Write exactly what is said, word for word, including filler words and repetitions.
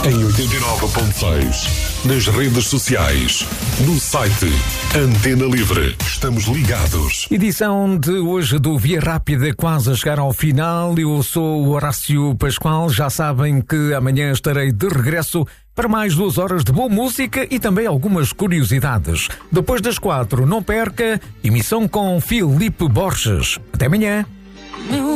em oitenta e nove ponto seis, nas redes sociais, no site Antena Livre. Estamos ligados. Edição de hoje do Via Rápida quase a chegar ao final. Eu sou o Horácio Pascoal. Já sabem que amanhã estarei de regresso para mais duas horas de boa música e também algumas curiosidades. Depois das quatro, não perca, emissão com Filipe Borges. Até amanhã.